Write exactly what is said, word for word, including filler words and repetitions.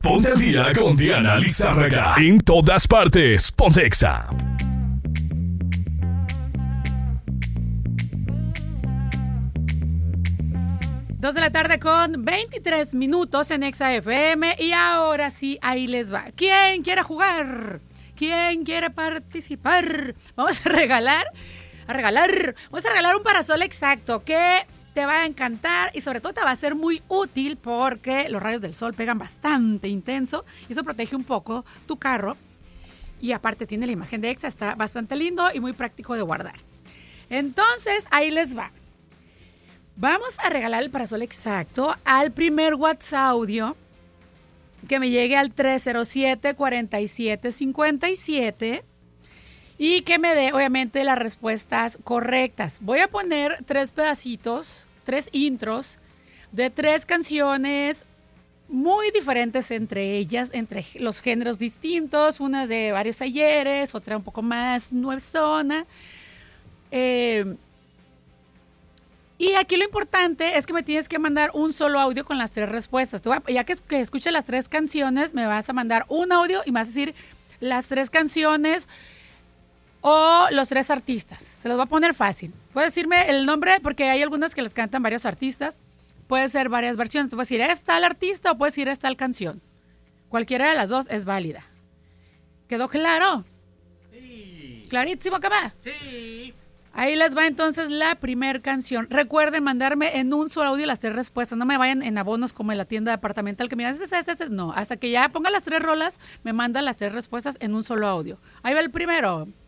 Ponte al día con Diana Lizárraga. En todas partes, ponte Exa. Dos de la tarde con veintitrés minutos en Exa F M. Y ahora sí, ahí les va. ¿Quién quiere jugar? ¿Quién quiere participar? Vamos a regalar, a regalar, vamos a regalar un parasol exacto que te va a encantar y sobre todo te va a ser muy útil porque los rayos del sol pegan bastante intenso y eso protege un poco tu carro. Y aparte tiene la imagen de Exa, está bastante lindo y muy práctico de guardar. Entonces, ahí les va. Vamos a regalar el parasol exacto al primer WhatsApp audio que me llegue al tres cero siete, cuarenta y siete, cincuenta y siete y que me dé, obviamente, las respuestas correctas. Voy a poner tres pedacitos, tres intros de tres canciones muy diferentes entre ellas, entre los géneros distintos, una de varios ayeres, otra un poco más nuevzona. Eh... Y aquí lo importante es que me tienes que mandar un solo audio con las tres respuestas. Tú, ya que, que escuches las tres canciones, me vas a mandar un audio y me vas a decir las tres canciones o los tres artistas. Se los voy a poner fácil. Puedes decirme el nombre porque hay algunas que les cantan varios artistas. Puede ser varias versiones. Tú puedes decir, ¿es tal artista o puedes decir, es tal canción? Cualquiera de las dos es válida. ¿Quedó claro? Sí. ¿Clarísimo que va? Sí. Ahí les va entonces la primer canción. Recuerden mandarme en un solo audio las tres respuestas. No me vayan en abonos como en la tienda departamental que me digan, este, este, este. No, hasta que ya ponga las tres rolas, me mandan las tres respuestas en un solo audio. Ahí va el primero.